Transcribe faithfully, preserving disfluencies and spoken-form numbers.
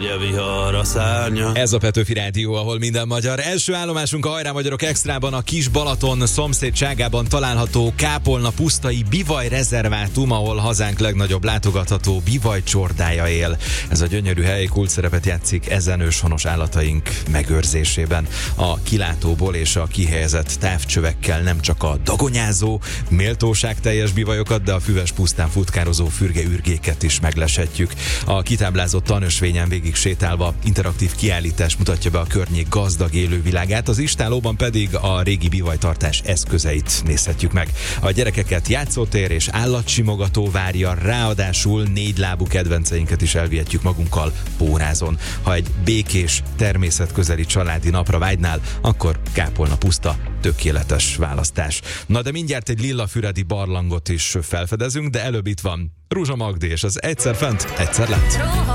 Vihar a szárnya. Ez a Petőfi Rádió, ahol minden magyar. Első állomásunk a Hajrá Magyarok Extrában, a Kis Balaton szomszédságában található Kápolna pusztai bivaj rezervátum, ahol hazánk legnagyobb látogatható bivaj csordája él. Ez a gyönyörű hely kulcsszerepet játszik ezen őshonos állataink megőrzésében. A kilátóból és a kihelyezett távcsövekkel nem csak a dagonyázó, méltóságteljes bivajokat, de a füves pusztán futkározó fürge-ürgéket is megleshetjük. A kitáblázott tanösvényen végig sétálva interaktív kiállítás mutatja be a környék gazdag élővilágát, az istálóban pedig a régi bivajtartás eszközeit nézhetjük meg. A gyerekeket játszótér és állatsimogató várja, ráadásul négy lábú kedvenceinket is elvihetjük magunkkal pórázon. Ha egy békés, természetközeli családi napra vágynál, akkor Kápolna puszta tökéletes választás. Na de mindjárt egy lillafüredi barlangot is felfedezünk, de előbb itt van Ruzsa Magdi, és az egyszer fent, egyszer lent.